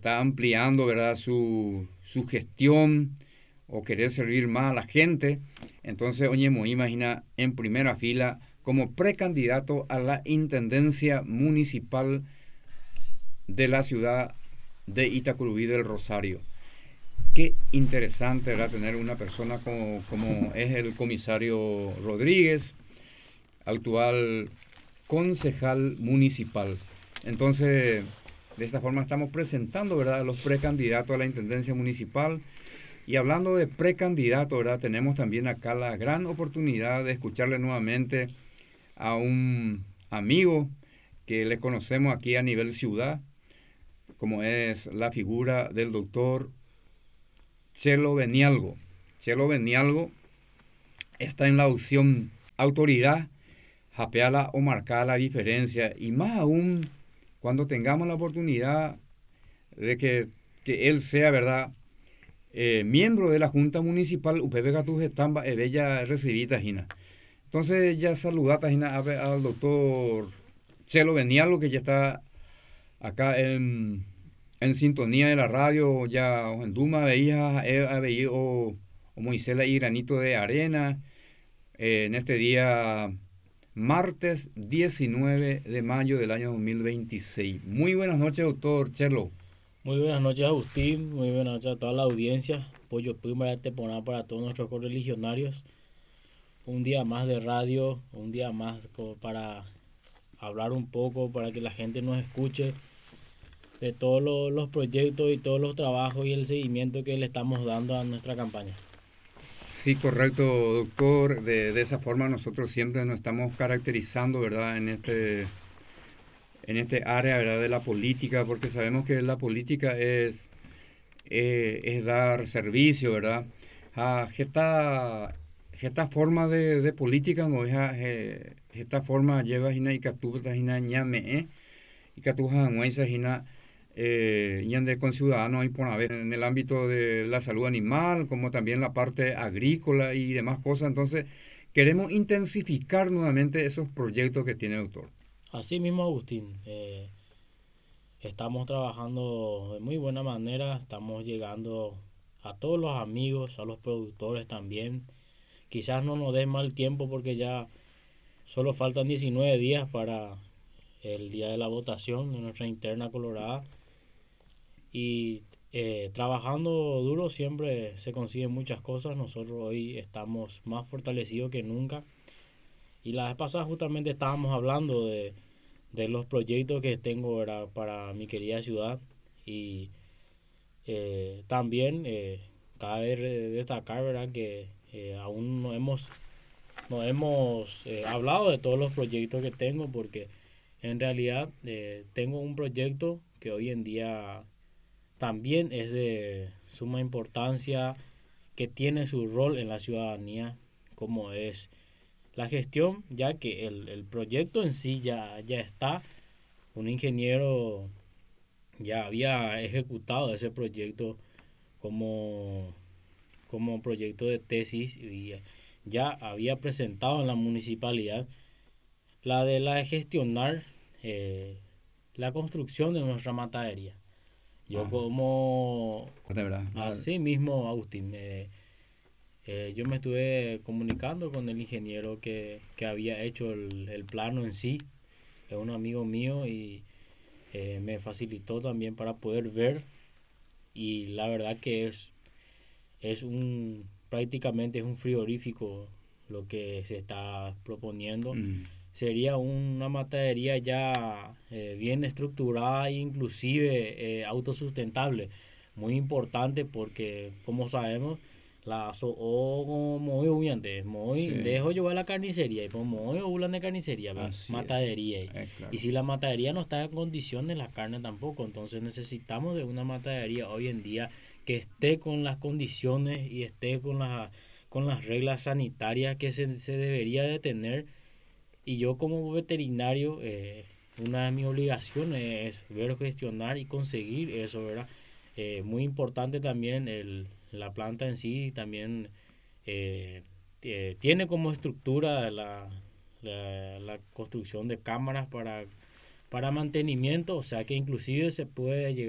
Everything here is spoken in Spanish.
está ampliando, ¿verdad?, su gestión o querer servir más a la gente. Entonces, oye, me imagina en primera fila como precandidato a la Intendencia Municipal de la ciudad de Itacurubí del Rosario. Qué interesante, ¿verdad?, tener una persona como es el comisario Rodríguez, actual concejal municipal. Entonces, de esta forma estamos presentando, ¿verdad?, a los precandidatos a la Intendencia Municipal. Y hablando de precandidato, ¿verdad?, tenemos también acá la gran oportunidad de escucharle nuevamente a un amigo que le conocemos aquí a nivel ciudad, como es la figura del doctor Chelo Benialgo. Chelo Benialgo está en la opción autoridad, japeala o marcar la diferencia, y más aún cuando tengamos la oportunidad de que él sea, ¿verdad?, miembro de la Junta Municipal UPB Catujetamba, bella recibida, Gina. Entonces ya saludata, Gina, al doctor Chelo Benialgo, que ya está acá en sintonía de la radio, ya en Duma veía, o Moisela y granito de arena, en este día martes 19 de mayo del año 2026. Muy buenas noches, doctor Chelo. Muy buenas noches, Agustín. Muy buenas noches a toda la audiencia. Pollo Primera temporada para todos nuestros correligionarios. Un día más de radio, un día más para hablar un poco, para que la gente nos escuche de todos los proyectos y todos los trabajos y el seguimiento que le estamos dando a nuestra campaña. Sí, correcto, doctor. De esa forma nosotros siempre nos estamos caracterizando, ¿verdad?, en este área, ¿verdad?, de la política, porque sabemos que la política es dar servicio, ¿verdad? Esta forma de política no es esta forma lleva hina y catuta hina ñame, y catuja nuesa hina ñande con ciudadanos y por haber en el ámbito de la salud animal, como también la parte agrícola y demás cosas. Entonces, queremos intensificar nuevamente esos proyectos que tiene el doctor. Así mismo, Agustín, estamos trabajando de muy buena manera, estamos llegando a todos los amigos, a los productores también. Quizás no nos dé mal tiempo porque ya solo faltan 19 días para el día de la votación en nuestra interna colorada. Y trabajando duro siempre se consiguen muchas cosas. Nosotros hoy estamos más fortalecidos que nunca. Y la vez pasada justamente estábamos hablando de los proyectos que tengo, ¿verdad?, para mi querida ciudad. Y también cabe destacar, ¿verdad?, que aún no hemos hablado de todos los proyectos que tengo, porque en realidad tengo un proyecto que hoy en día también es de suma importancia, que tiene su rol en la ciudadanía, como es la gestión, ya que el proyecto en sí ya está. Un ingeniero ya había ejecutado ese proyecto como, como proyecto de tesis y ya había presentado en la municipalidad la de gestionar la construcción de nuestra matadería. Yo Ah, como de verdad. así mismo, Agustín, yo me estuve comunicando con el ingeniero que había hecho el plano en sí. Es un amigo mío y me facilitó también para poder ver, y la verdad que es prácticamente es un frigorífico lo que se está proponiendo. Mm. Sería una matadería ya bien estructurada e inclusive autosustentable. Muy importante porque, como sabemos, la so o muy huyante, muy Sí, dejo yo a la carnicería y como muy ulan de carnicería, así matadería. es, Y claro. si la matadería no está en condiciones, la carne tampoco. Entonces necesitamos de una matadería hoy en día que esté con las condiciones y esté con las reglas sanitarias que se debería de tener. Y yo como veterinario, una de mis obligaciones es ver, gestionar y conseguir eso, ¿verdad? Muy importante también la planta en sí, también eh, tiene como estructura la construcción de cámaras para mantenimiento, o sea que inclusive se puede llegar